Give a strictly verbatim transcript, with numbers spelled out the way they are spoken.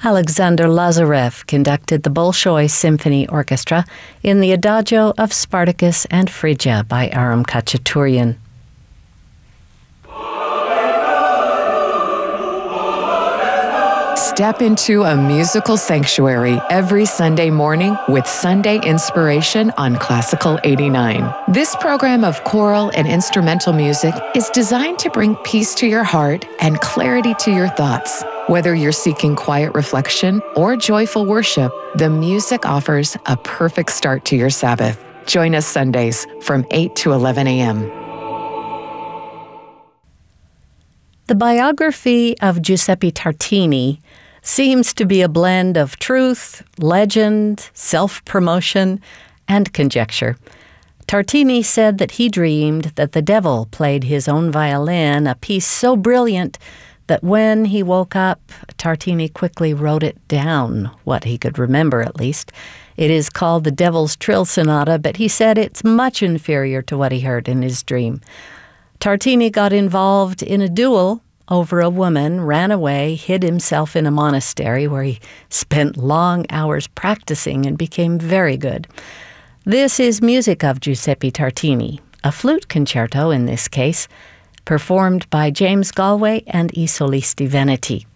Alexander Lazarev conducted the Bolshoi Symphony Orchestra in the Adagio of Spartacus and Phrygia by Aram Khachaturian. Step into a musical sanctuary every Sunday morning with Sunday Inspiration on Classical eighty-nine. This program of choral and instrumental music is designed to bring peace to your heart and clarity to your thoughts. Whether you're seeking quiet reflection or joyful worship, the music offers a perfect start to your Sabbath. Join us Sundays from eight to eleven a.m. The biography of Giuseppe Tartini seems to be a blend of truth, legend, self-promotion, and conjecture. Tartini said that he dreamed that the devil played his own violin, a piece so brilliant that when he woke up, Tartini quickly wrote it down, what he could remember at least. It is called the Devil's Trill Sonata, but he said it's much inferior to what he heard in his dream. Tartini got involved in a duel over a woman, ran away, hid himself in a monastery where he spent long hours practicing and became very good. This is music of Giuseppe Tartini, a flute concerto in this case, performed by James Galway and I Solisti Veneti.